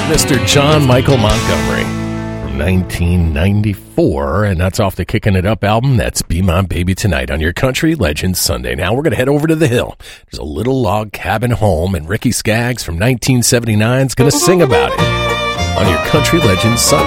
Mr. John Michael Montgomery from 1994, and that's off the Kicking It Up album. That's Be My Baby Tonight on your Country Legends Sunday. Now we're going to head over to the Hill. There's a little log cabin home, and Ricky Skaggs from 1979 is going to sing about it on your Country Legends Sunday.